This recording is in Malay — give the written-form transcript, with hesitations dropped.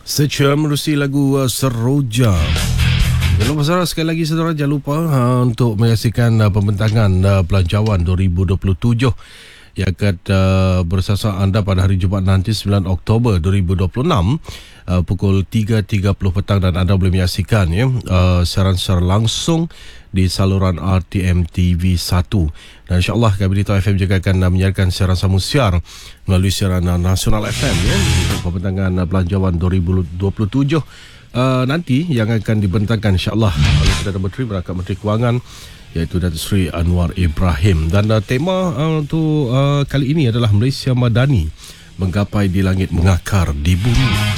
Secara menerusi lagu Seroja. Jangan lupa sekali lagi saudara, jangan lupa untuk menyaksikan pembentangan Belanjawan 2027 yang akan bersasar anda pada hari Jumaat nanti 9 Oktober 2026 pukul 3.30 petang, dan anda boleh menyaksikan siaran secara langsung di saluran RTM TV1, dan insyaAllah Kabinito FM juga akan menyiarkan siaran sambung siar melalui siaran Nasional FM untuk pembentangan Belanjawan 2027 nanti yang akan dibentangkan insyaAllah oleh Perdana Menteri Merangkap Menteri Kewangan, iaitu Datuk Seri Anwar Ibrahim. Dan tema untuk kali ini adalah Malaysia Madani, menggapai di langit, mengakar di bumi.